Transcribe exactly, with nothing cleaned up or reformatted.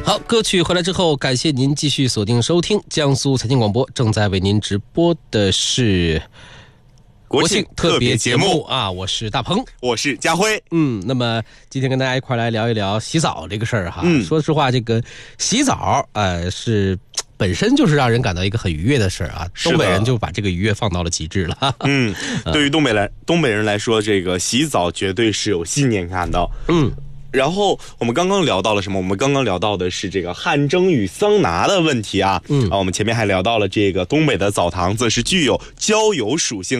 好，歌曲回来之后，感谢您继续锁定收听江苏财经广播，正在为您直播的是国庆特别节目啊，我是大鹏， 我是家辉。 嗯，那么今天跟大家一块来聊一聊洗澡这个事儿哈。 嗯， 说实话，这个洗澡呃是本身就是让人感到一个很愉悦的事儿啊。东北人就把这个愉悦放到了极致了。 嗯，对于东北来东北人来说，这个洗澡绝对是有信念感的。 嗯。 然后我们刚刚聊到了什么？我们刚刚聊到的是这个汗蒸与桑拿的问题啊。 嗯啊，我们前面还聊到了这个东北的澡堂子是具有焦油属性。